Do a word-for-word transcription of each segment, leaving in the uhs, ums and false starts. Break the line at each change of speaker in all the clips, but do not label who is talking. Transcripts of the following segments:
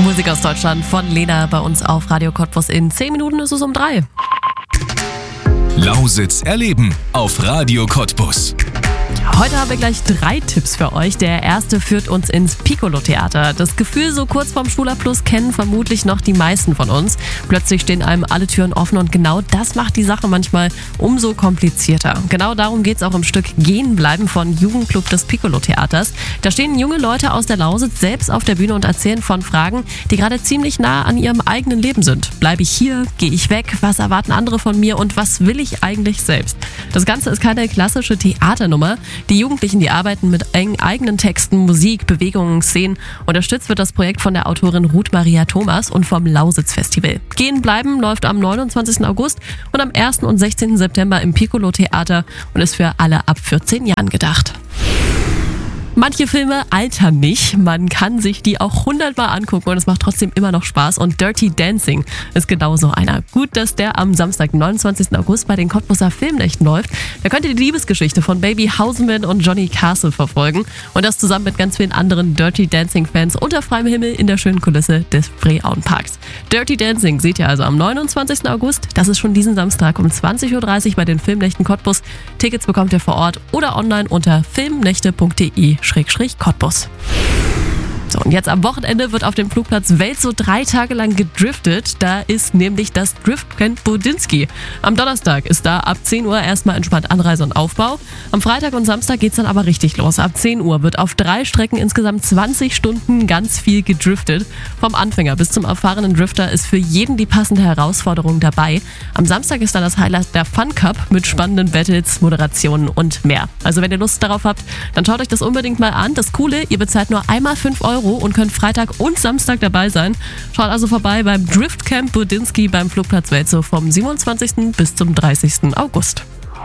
Musik aus Deutschland von Lena bei uns auf Radio Cottbus. In zehn Minuten ist es um drei.
Lausitz erleben auf Radio Cottbus.
Heute haben wir gleich drei Tipps für euch. Der erste führt uns ins Piccolo-Theater. Das Gefühl so kurz vorm Schulabschluss kennen vermutlich noch die meisten von uns. Plötzlich stehen einem alle Türen offen und genau das macht die Sache manchmal umso komplizierter. Genau darum geht es auch im Stück Gehen bleiben von Jugendclub des Piccolo-Theaters. Da stehen junge Leute aus der Lausitz selbst auf der Bühne und erzählen von Fragen, die gerade ziemlich nah an ihrem eigenen Leben sind. Bleibe ich hier? Gehe ich weg? Was erwarten andere von mir? Und was will ich eigentlich selbst? Das Ganze ist keine klassische Theaternummer. Die Jugendlichen, die arbeiten mit eigenen Texten, Musik, Bewegungen, Szenen. Unterstützt wird das Projekt von der Autorin Ruth Maria Thomas und vom Lausitz Festival. Gehen bleiben läuft am neunundzwanzigsten August und am ersten und sechzehnten September im Piccolo Theater und ist für alle ab vierzehn Jahren gedacht. Manche Filme altern nicht, man kann sich die auch hundertmal angucken und es macht trotzdem immer noch Spaß und Dirty Dancing ist genauso einer. Gut, dass der am Samstag, neunundzwanzigsten August bei den Cottbuser Filmnächten läuft. Da könnt ihr die Liebesgeschichte von Baby Houseman und Johnny Castle verfolgen und das zusammen mit ganz vielen anderen Dirty Dancing Fans unter freiem Himmel in der schönen Kulisse des Spreeauenparks. Dirty Dancing seht ihr also am neunundzwanzigsten August, das ist schon diesen Samstag um zwanzig Uhr dreißig bei den Filmnächten Cottbus. Tickets bekommt ihr vor Ort oder online unter filmnächte punkt de Schrägstrich Cottbus. So, und jetzt am Wochenende wird auf dem Flugplatz Welzow drei Tage lang gedriftet. Da ist nämlich das Driftcamp Budinski. Am Donnerstag ist da ab zehn Uhr erstmal entspannt Anreise und Aufbau. Am Freitag und Samstag geht's dann aber richtig los. Ab zehn Uhr wird auf drei Strecken insgesamt zwanzig Stunden ganz viel gedriftet. Vom Anfänger bis zum erfahrenen Drifter ist für jeden die passende Herausforderung dabei. Am Samstag ist dann das Highlight der Fun Cup mit spannenden Battles, Moderationen und mehr. Also wenn ihr Lust darauf habt, dann schaut euch das unbedingt mal an. Das Coole, ihr bezahlt nur einmal fünf Euro und könnt Freitag und Samstag dabei sein. Schaut also vorbei beim Driftcamp Budinski beim Flugplatz Welzow vom siebenundzwanzigsten bis zum dreißigsten August.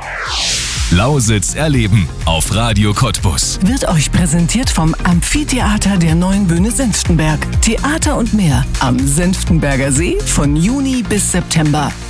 Lausitz erleben auf Radio Cottbus.
Wird euch präsentiert vom Amphitheater der Neuen Bühne Senftenberg. Theater und mehr am Senftenberger See von Juni bis September.